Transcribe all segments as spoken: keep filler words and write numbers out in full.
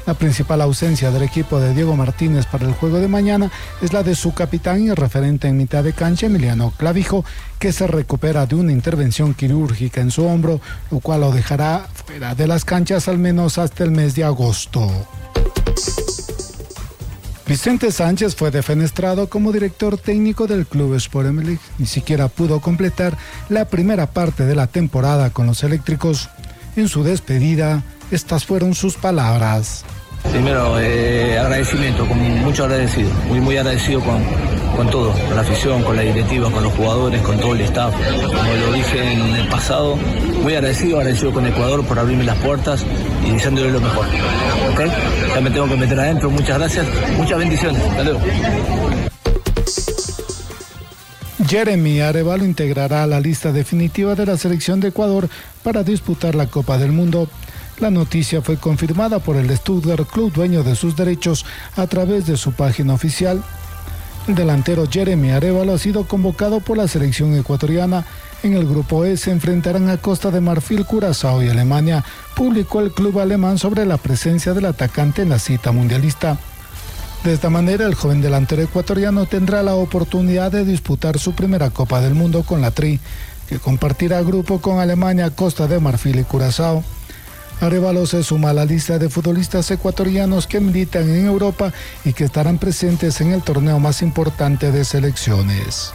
La principal ausencia del equipo de Diego Martínez para el juego de mañana es la de su capitán y referente en mitad de cancha, Emiliano Clavijo, que se recupera de una intervención quirúrgica en su hombro, lo cual lo dejará fuera de las canchas al menos hasta el mes de agosto. Vicente Sánchez fue defenestrado como director técnico del club Sport Emelec. Ni siquiera pudo completar la primera parte de la temporada con los eléctricos. En su despedida, estas fueron sus palabras. Primero, eh, agradecimiento, con mucho agradecido, muy muy agradecido con, con todo, con la afición, con la directiva, con los jugadores, con todo el staff. Como lo dije en el pasado, muy agradecido, agradecido con Ecuador por abrirme las puertas y deseándole lo mejor. ¿Ok? Ya me tengo que meter adentro, muchas gracias, muchas bendiciones, hasta luego. Jeremy Arevalo integrará la lista definitiva de la selección de Ecuador para disputar la Copa del Mundo. La noticia fue confirmada por el Stuttgart Club, dueño de sus derechos, a través de su página oficial. El delantero Jeremy Arevalo ha sido convocado por la selección ecuatoriana. En el grupo E se enfrentarán a Costa de Marfil, Curazao y Alemania. Publicó el club alemán sobre la presencia del atacante en la cita mundialista. De esta manera, el joven delantero ecuatoriano tendrá la oportunidad de disputar su primera Copa del Mundo con la Tri, que compartirá grupo con Alemania, Costa de Marfil y Curazao. Arevalo se suma a la lista de futbolistas ecuatorianos que militan en Europa y que estarán presentes en el torneo más importante de selecciones.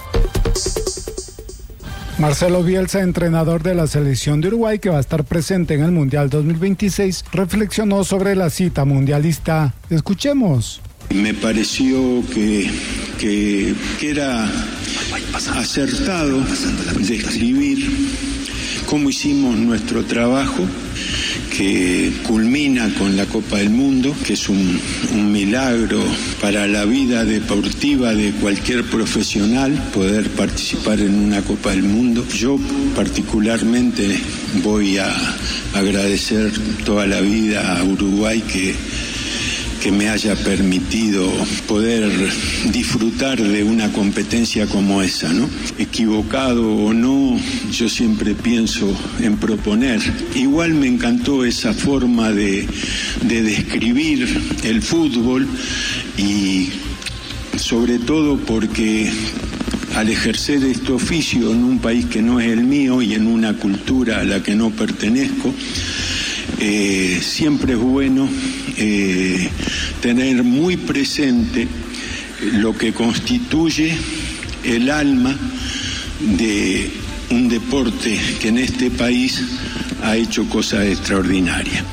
Marcelo Bielsa, entrenador de la selección de Uruguay, que va a estar presente en el Mundial dos mil veintiséis, reflexionó sobre la cita mundialista. Escuchemos. Me pareció que, que, que era acertado describir cómo hicimos nuestro trabajo, que culmina con la Copa del Mundo, que es un, un milagro para la vida deportiva de cualquier profesional poder participar en una Copa del Mundo. Yo particularmente voy a agradecer toda la vida a Uruguay que que me haya permitido poder disfrutar de una competencia como esa, ¿no? Equivocado o no, yo siempre pienso en proponer. Igual me encantó esa forma de, de describir el fútbol y sobre todo porque al ejercer este oficio en un país que no es el mío y en una cultura a la que no pertenezco, eh, siempre es bueno eh, tener muy presente lo que constituye el alma de un deporte que en este país ha hecho cosas extraordinarias.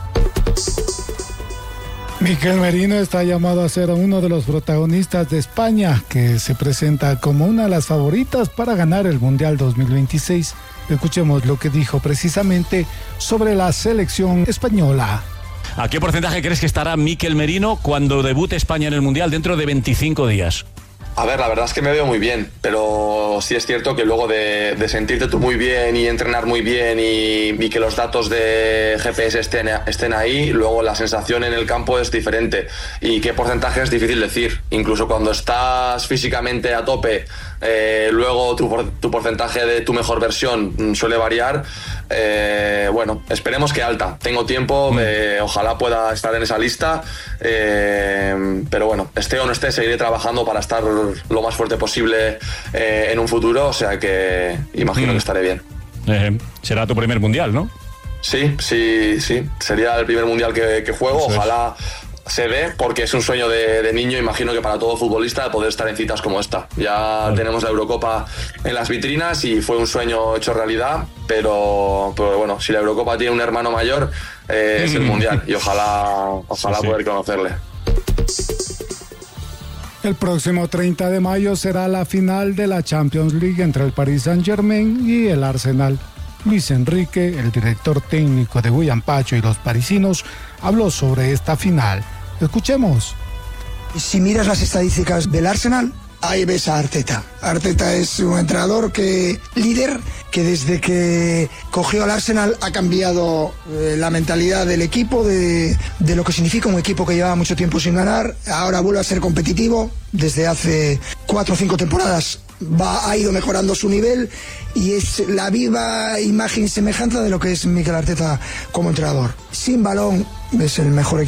Mikel Merino está llamado a ser uno de los protagonistas de España, que se presenta como una de las favoritas para ganar el Mundial dos mil veintiséis. Escuchemos lo que dijo precisamente sobre la selección española. ¿A qué porcentaje crees que estará Mikel Merino cuando debute España en el Mundial dentro de veinticinco días? A ver, la verdad es que me veo muy bien, pero sí es cierto que luego de, de sentirte tú muy bien y entrenar muy bien y, y que los datos de G P S estén, estén ahí, luego la sensación en el campo es diferente. Y qué porcentaje es difícil decir. Incluso cuando estás físicamente a tope, eh, luego tu, tu porcentaje de tu mejor versión suele variar. Eh, bueno, esperemos que alta. Tengo tiempo, eh, ojalá pueda estar en esa lista, eh, pero bueno, esté o no esté, seguiré trabajando para estar lo más fuerte posible eh, en un futuro, o sea que imagino mm. que estaré bien. Eh, será tu primer mundial, ¿no? Sí, sí, sí, sería el primer mundial que, que juego, Eso ojalá es. Se dé, porque es un sueño de, de niño, imagino que para todo futbolista, poder estar en citas como esta. Ya vale. Tenemos la Eurocopa en las vitrinas y fue un sueño hecho realidad, pero, pero bueno, si la Eurocopa tiene un hermano mayor, eh, es el mundial y ojalá, ojalá sí, sí. poder conocerle. El próximo treinta de mayo será la final de la Champions League entre el Paris Saint-Germain y el Arsenal. Luis Enrique, el director técnico de William Pacho y los parisinos, habló sobre esta final. Escuchemos. Si miras las estadísticas del Arsenal, ahí ves a Arteta. Arteta es un entrenador que líder, que desde que cogió al Arsenal ha cambiado eh, la mentalidad del equipo, de, de lo que significa un equipo que llevaba mucho tiempo sin ganar. Ahora vuelve a ser competitivo. Desde hace cuatro o cinco temporadas va, ha ido mejorando su nivel y es la viva imagen y semejanza de lo que es Mikel Arteta como entrenador. Sin balón es el mejor equipo